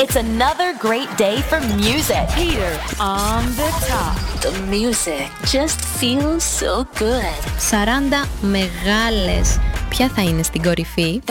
It's another great day for music. Peter on the top. The music just feels so good. 40 μεγάλες. Ποια θα είναι στην κορυφή?